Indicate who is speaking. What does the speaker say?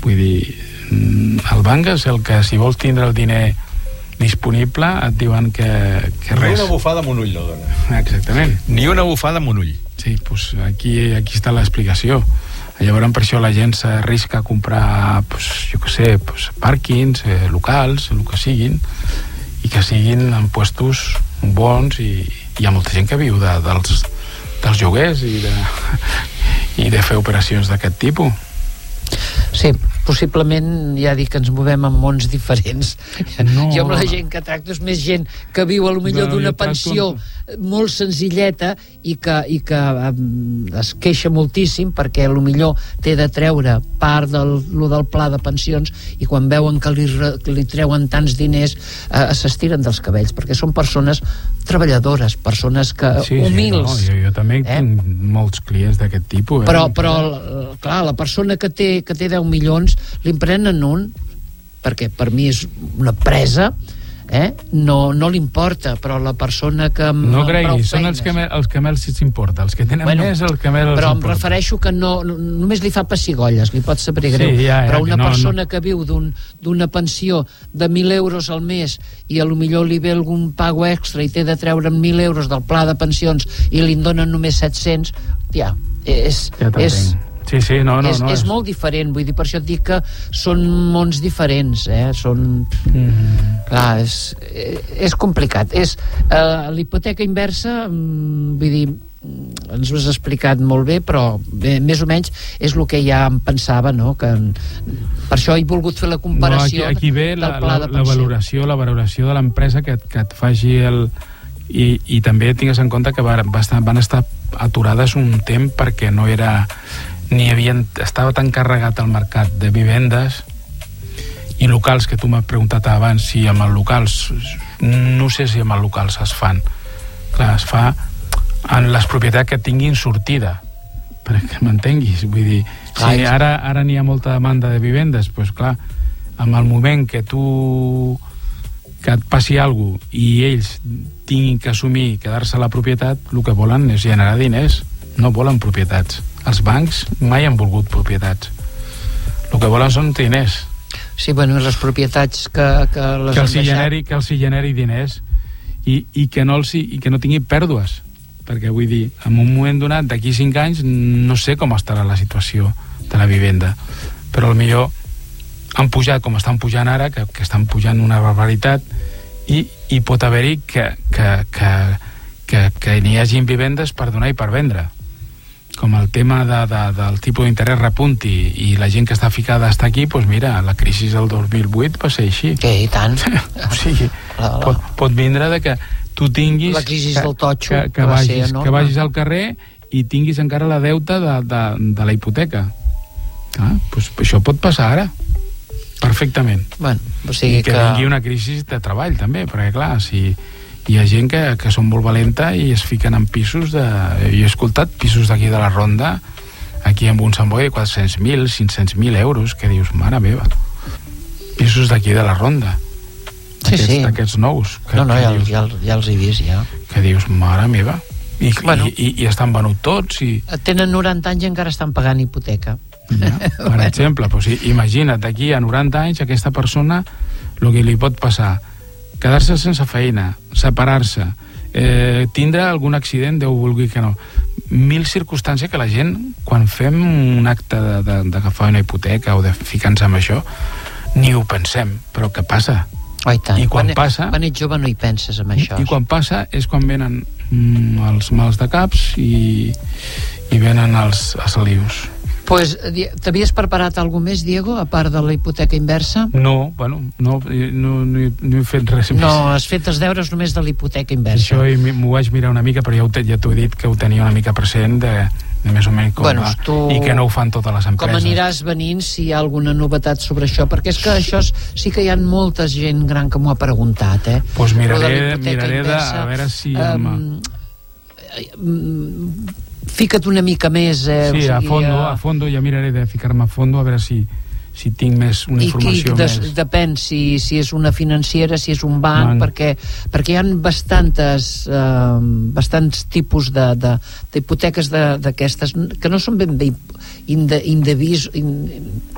Speaker 1: Vull dir, el banc és el que, si vols tindre el diner disponible, et diuen que res.
Speaker 2: Ni una bufada amb un ull no dona.
Speaker 1: Exactament.
Speaker 2: Ni una bufada amb un ull.
Speaker 1: Sí, doncs aquí està l'explicació. Llavors, per això la gent s'arrisca a comprar, jo què sé, pàrquings, locals, el que siguin, i que siguin en puestos bons, i hi ha molta gent que viu dels lloguers i de fer operacions d'aquest tipus.
Speaker 3: Sí, possiblement, ja dic que ens movem en mons diferents.
Speaker 1: No.
Speaker 3: Jo amb la gent que tracto és més gent que viu a lo millor d'una pensió molt senzilleta i que es queixa moltíssim perquè a lo millor té de treure part del pla de pensions, i quan veuen que li treuen tants diners s'estiren dels cabells, perquè són persones treballadores, persones humils.
Speaker 1: Sí, jo també tinc molts clients d'aquest tipus.
Speaker 3: Però clar, la persona que té 10 milions li prenen un, perquè per mi és una presa, no li importa, però la persona que
Speaker 1: no creguis, són els que més s'importa, els que tenen més, els que més els
Speaker 3: però
Speaker 1: importa.
Speaker 3: em refereixo que només li fa pessigolles, li pot saber greu, però una persona que viu d'una pensió de 1.000 euros al mes i a lo millor li ve algun pago extra i té de treure 1.000 euros del pla de pensions i li en donen només 700, és molt diferent. Vull dir, per això et dic que són mons diferents, són... Clar, és complicat. L'hipoteca inversa, vull dir, ens ho has explicat molt bé, però més o menys és el que ja em pensava, no? Que per això he volgut fer la comparació
Speaker 1: aquí ve
Speaker 3: del pla de pensió.
Speaker 1: la valoració de l'empresa que et faci el... I també tingues en compte que van estar aturades un temps perquè no era... estava tan carregat el mercat de vivendes i locals, que tu m'has preguntat abans si amb els locals, no sé si amb els locals es fan. Clar, es fa en les propietats que tinguin sortida, perquè m'entenguis, vull dir, si ara n'hi ha molta demanda de vivendes, doncs clar, amb el moment que et passi alguna cosa i ells tinguin que assumir quedar-se a la propietat, el que volen és generar diners, no volen propietats. Els bancs mai han volgut propietats. El que volen són diners.
Speaker 3: Sí, bueno, les propietats que els
Speaker 1: generi diners i que no tingui pèrdues, perquè vull dir, en un moment donat d'aquí 5 anys no sé com estarà la situació de la vivenda, però potser han pujat com estan pujant ara, que estan pujant una barbaritat, i pot haver-hi que n'hi hagi vivendes per donar i per vendre, com el tema del tipus d'interès repunti i la gent que està ficada està aquí, doncs mira, la crisi del 2008 va ser així.
Speaker 3: I tant.
Speaker 1: O sigui, pot vindre de que tu tinguis...
Speaker 3: La crisi del totxo.
Speaker 1: Que vagis al carrer i tinguis encara la deuta de la hipoteca. Doncs això pot passar ara, perfectament.
Speaker 3: Bueno, o sigui
Speaker 1: I que vingui una crisi de treball, també, perquè clar, si... Hi ha gent que són molt valenta i es fiquen en pisos jo he escoltat pisos d'aquí de la Ronda, aquí amb un Sant Boi de 400.000, 500.000 euros, que dius, mare meva, pisos d'aquí de la Ronda, d'aquests nous,
Speaker 3: ja els he vist, ja,
Speaker 1: que dius, mare meva, i estan venuts tots i...
Speaker 3: Tenen 90 anys i encara estan pagant hipoteca,
Speaker 1: per exemple. Imagina't, d'aquí a 90 anys aquesta persona, el que li pot passar, quedar-se sense feina, separar-se, tindre algun accident, Déu vulgui que no, 1000 circumstàncies que la gent, quan fem un acte d'agafar una hipoteca o de ficar-nos amb això, ni ho pensem, però que passa. I quan passa...
Speaker 3: Quan ets jove no hi penses en això.
Speaker 1: I quan passa és quan venen els mals de caps i venen els lius.
Speaker 3: Pues, t'havies preparat alguna més, Diego, a part de la hipoteca inversa?
Speaker 1: No he fet res més.
Speaker 3: No, has fet els deures només de la hipoteca inversa.
Speaker 1: Això m'ho vaig mirar una mica, però ja t'ho he dit que ho tenia una mica present de més o menys com va, i que no ho fan totes les empreses.
Speaker 3: Com aniràs venint si hi ha alguna novetat sobre això? Perquè és que això sí que hi ha molta gent gran que m'ho ha preguntat,
Speaker 1: Doncs miraré a veure si...
Speaker 3: Fica't una mica més,
Speaker 1: sí, a fondo, ja miraré de ficar-me a fondo a veure si tinc una informació més.
Speaker 3: Depèn si és una financera, si és un banc, perquè hi ha bastants tipus d'hipoteques d'aquestes que no són ben bé